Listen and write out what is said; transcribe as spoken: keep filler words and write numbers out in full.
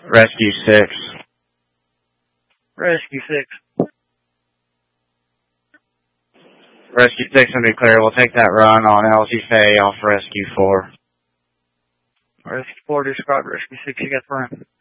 Rescue six. Rescue six. Rescue six will be clear. We'll take that run on L G Fay off Rescue four. Rescue four, describe Rescue six, you got the run.